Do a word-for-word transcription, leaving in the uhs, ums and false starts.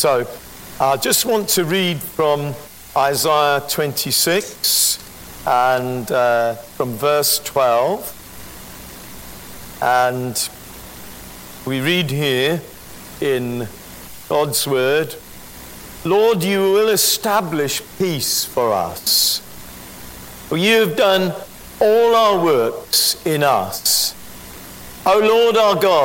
So I just want to read from Isaiah twenty-six and uh, from verse twelve. And we read here in God's word, Lord, you will establish peace for us. For you have done all our works in us. O Lord our God,